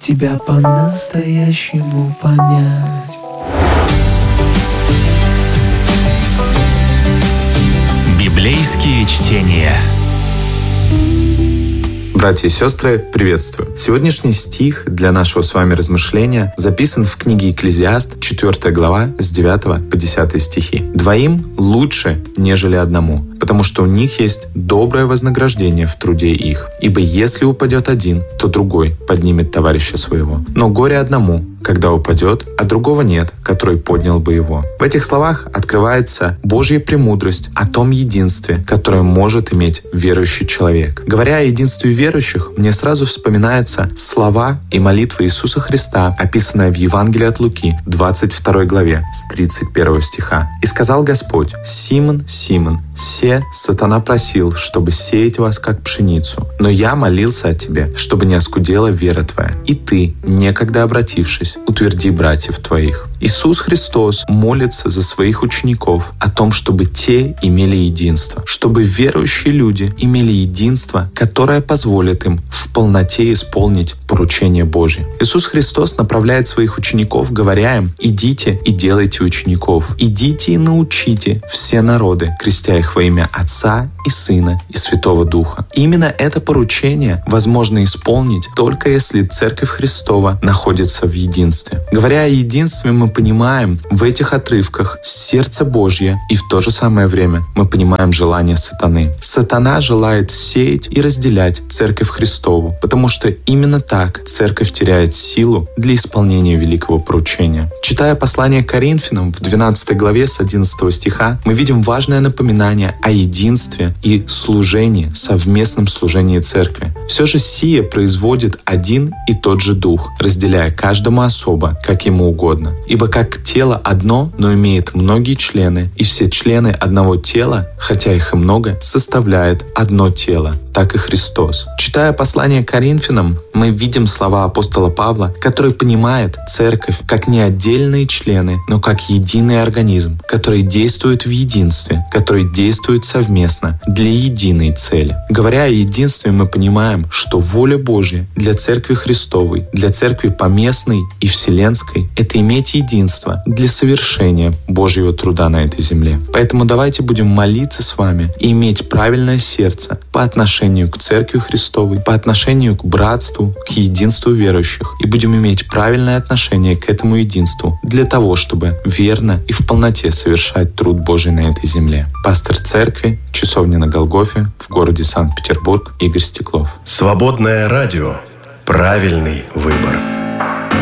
тебя по-настоящему понять. Библейские чтения. Братья и сестры, приветствую! Сегодняшний стих для нашего с вами размышления записан в книге Екклезиаст, 4 глава, с 9 по 10 стихи. «Двоим лучше, нежели одному, потому что у них есть доброе вознаграждение в труде их. Ибо если упадет один, то другой поднимет товарища своего. Но горе одному, когда упадет, а другого нет, который поднял бы его». В этих словах открывается Божья премудрость о том единстве, которое может иметь верующий человек. Говоря о единстве верующих, мне сразу вспоминаются слова и молитва Иисуса Христа, описанная в Евангелии от Луки, 22 главе, с 31 стиха. «И сказал Господь: Симон, Симон, се сатана просил, чтобы сеять вас, как пшеницу. Но я молился о тебе, чтобы не оскудела вера твоя. И ты, некогда обратившись, утверди братьев твоих». Иисус Христос молится за своих учеников о том, чтобы те имели единство, чтобы верующие люди имели единство, которое позволит им в полноте исполнить поручение Божье. Иисус Христос направляет своих учеников, говоря им: «Идите и делайте учеников, идите и научите все народы, крестя их во имя Отца и Сына и Святого Духа». И именно это поручение возможно исполнить только если Церковь Христова находится в единстве. Говоря о единстве, мы понимаем в этих отрывках сердце Божье, и в то же самое время мы понимаем желание сатаны. Сатана желает сеять и разделять Церковь Христову, потому что именно так Церковь теряет силу для исполнения великого поручения. Читая послание к Коринфянам в 12 главе с 11 стиха, мы видим важное напоминание о единстве и служении, совместном служении Церкви. Все же сие производит один и тот же Дух, разделяя каждому особо, как ему угодно. Ибо как тело одно, но имеет многие члены, и все члены одного тела, хотя их и много, составляет одно тело, так и Христос. Читая послание к Коринфянам, мы видим слова апостола Павла, который понимает Церковь как не отдельные члены, но как единый организм, который действует в единстве, который действует совместно для единой цели. Говоря о единстве, мы понимаем, что воля Божья для Церкви Христовой, для Церкви поместной и вселенской — это иметь единство для совершения Божьего труда на этой земле. Поэтому давайте будем молиться с вами и иметь правильное сердце по отношению к Церкви Христовой, по отношению к братству, к единству верующих, и будем иметь правильное отношение к этому единству для того, чтобы верно и в полноте совершать труд Божий на этой земле. Пастор Церкви Часовни на Голгофе в городе Санкт-Петербург Игорь Стеклов. Свободное радио. Правильный выбор.